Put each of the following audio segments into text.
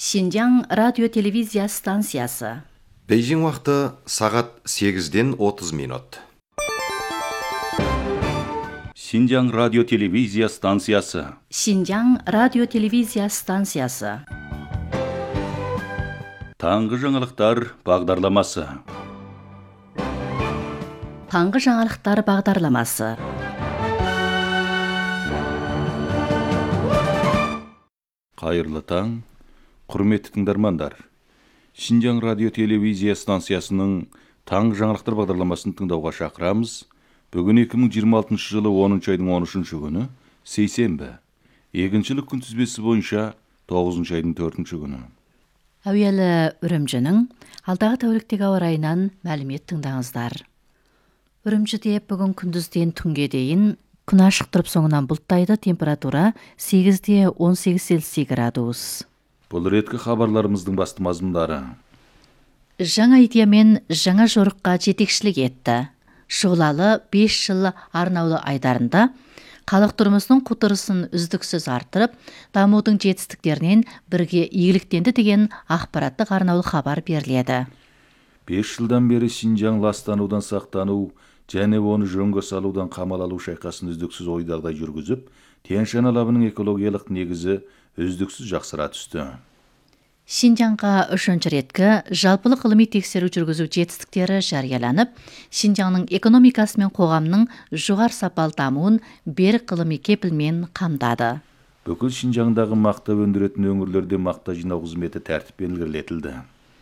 Шинжаң радио-телевизия станциясы. Бейжің уақыты сағат 8-ден 30 минут. Шинжаң радио-телевизия станциясы. Шинжаң радио-телевизия станциясы. Таңғы жаңалықтар бағдарламасы. Таңғы жаңалықтар бағдарламасы. Қайырлы таң, құрметті тыңдармандар. Шинжаң радио-телевизия станциясының таңғы жаңалықтар бағдарламасын тыңдауға шақырамыз. Бүгін 2026 жылы 10 айдың 13 күні, сейсенбі. Егіншілік күнтізбесі бойынша 9 айдың 4 күні. Әуелі Үрімжінің алдағы тәуліктегі ауа райынан мәлімет тыңдаңыздар. Үрімжіде бүгін күндізден түнге дейін күн ашық тұрып соңынан бұлттайды, температура 8-де 18 Цельсий градус. Бұл реткі хабарларымыздың басты мазмұндары. Жаңа идея мен жаңа жорыққа жетекшілік етті. Шұғылалы 5 жыл арнаулы айдарында халық тұрмысының құтырысын үздіксіз артырып, дамудың жетістіктерінен бірге игіліктенді деген ақпараттық арнаулы хабар беріледі. 5 жылдан бері Шинжаң ластанудан сақтану және оны жөнге салудан қамал алу шайқасын үздіксіз ойдағдай жүргізіп, Тянь-Шань алабының экологиялық негізі үздіксіз жақсыра түсті. Шинжаңға 3-ші реткі жалпылық ғылыми тексеру жүргізу жетістіктері жарияланып, Шинжаңның экономикасы мен қоғамның жоғары сапалы дамуын берік ғылыми кепілмен қамдады. Бүкіл Шинжаңдағы мақта өндіретін өңірлерде мақта жинау қызметі тәртіппен ілгерілетілді.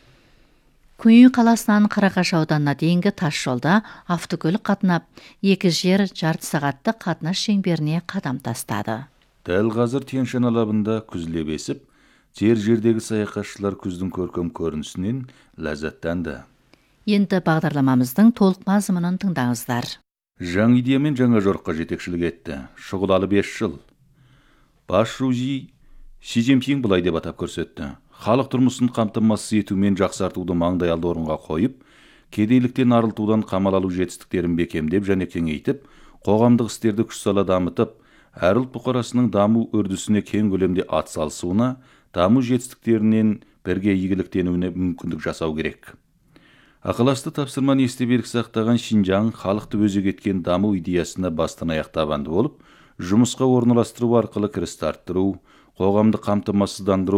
Күнүй қаласынан Қарақаш ауданына дейінгі тас жолда автокөлік қатынап, 2 жер жарты сағатты қатынас шеңберіне қадам тастады. Дәл қазір Тянь-Шань алабында күз лебесіп, жердегі саяхатшылар күздің көркем көрінісінен ләззаттанды. Енді бағдарламамыздың толық мазмұнын тыңдаңыздар. Жаңа идея мен жаңа жорыққа жетекшілік етті. Шұғылалы 5 жыл. Бас Жужи Ши Цзиньпин былай деп атап көрсетті. Халық тұрмысын қамтамасыз ету мен жақсартуды маңдайалды орынға қойып, кедейліктен арылтудан қамал алу жетістіктерін бекемдеп және кеңейтіп, қоғамдық істерді күш сала дамытып, әр ұлт бұқарасының даму үрдісіне кең көлемде атсалысуына, даму жетістіктерінен бірге игіліктенуіне мүмкіндік жасау керек. Ақыласты тапсырманы есте берік сақтаған Шинжаң халықты өзек еткен даму идеясына бастан аяқ табанды болып, жұмысқа орналастыру арқылы кіріс арттыру, қоғамды қамтамасыздандыру